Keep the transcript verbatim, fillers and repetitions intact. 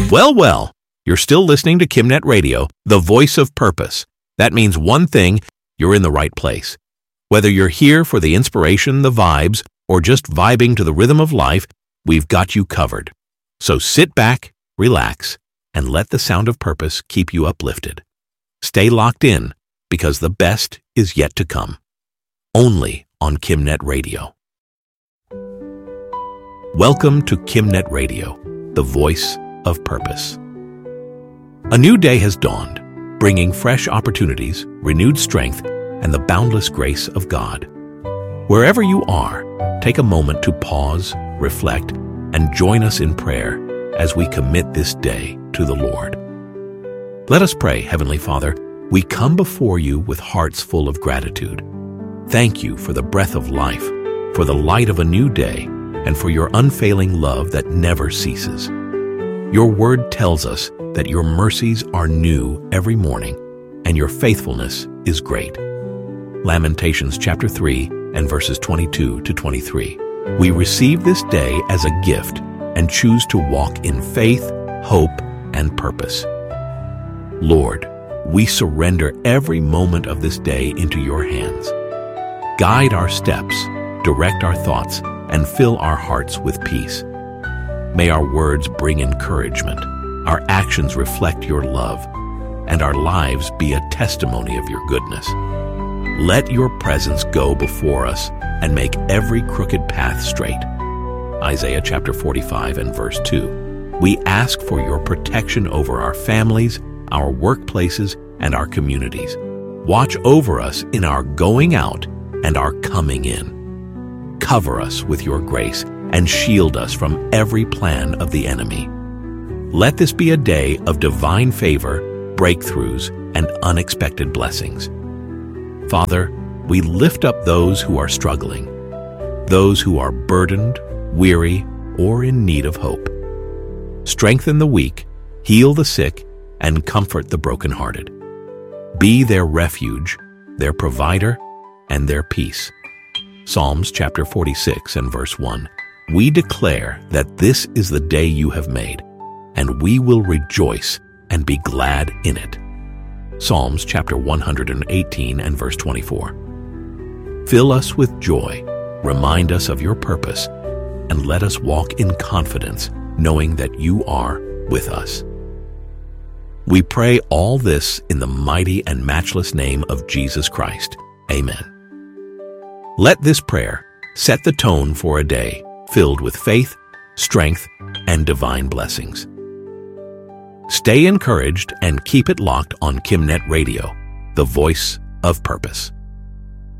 Well, well, you're still listening to KimNet Radio, the voice of purpose. That means one thing, you're in the right place. Whether you're here for the inspiration, the vibes, or just vibing to the rhythm of life, we've got you covered. So sit back, relax, and let the sound of purpose keep you uplifted. Stay locked in, because the best is yet to come. Only on KimNet Radio. Welcome to KimNet Radio, the voice of purpose. A new day has dawned, bringing fresh opportunities, renewed strength, and the boundless grace of God. Wherever you are, take a moment to pause, reflect, and join us in prayer as we commit this day to the Lord. Let us pray. Heavenly Father, we come before you with hearts full of gratitude. Thank you for the breath of life, for the light of a new day, and for your unfailing love that never ceases. Your word tells us that your mercies are new every morning, and your faithfulness is great. Lamentations chapter three and verses twenty-two to twenty-three. We receive this day as a gift and choose to walk in faith, hope, and purpose. Lord, we surrender every moment of this day into your hands. Guide our steps, direct our thoughts, and fill our hearts with peace. May our words bring encouragement, our actions reflect your love, and our lives be a testimony of your goodness. Let your presence go before us and make every crooked path straight. Isaiah chapter forty-five and verse two. We ask for your protection over our families, our workplaces, and our communities. Watch over us in our going out and our coming in. Cover us with your grace and shield us from every plan of the enemy. Let this be a day of divine favor, breakthroughs, and unexpected blessings. Father, we lift up those who are struggling, those who are burdened, weary, or in need of hope. Strengthen the weak, heal the sick, and comfort the brokenhearted. Be their refuge, their provider, and their peace. Psalms chapter forty-six and verse one. We declare that this is the day you have made, and we will rejoice and be glad in it. Psalms chapter one hundred eighteen and verse twenty-four. Fill us with joy, remind us of your purpose, and let us walk in confidence, knowing that you are with us. We pray all this in the mighty and matchless name of Jesus Christ. Amen. Let this prayer set the tone for a day filled with faith, strength, and divine blessings. Stay encouraged and keep it locked on KimNet Radio, the voice of purpose.